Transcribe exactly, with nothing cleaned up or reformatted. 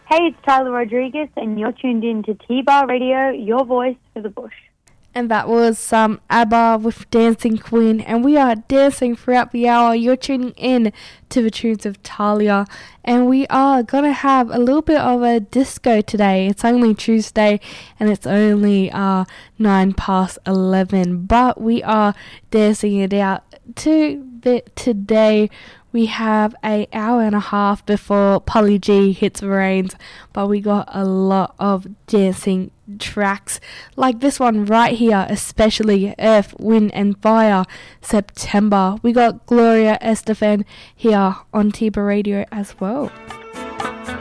Hey, it's Tyler Rodriguez, and you're tuned in to T-Bar Radio, your voice for the bush. And that was um, ABBA with Dancing Queen, and we are dancing throughout the hour. You're tuning in to the tunes of Talia, and we are going to have a little bit of a disco today. It's only Tuesday, and it's only uh, nine past eleven, but we are dancing it out to the, today. We have an hour and a half before Polly G hits the reins, but we got a lot of dancing tracks like this one right here, especially Earth, Wind and Fire, September. We got Gloria Estefan here on T-Bar Radio as well.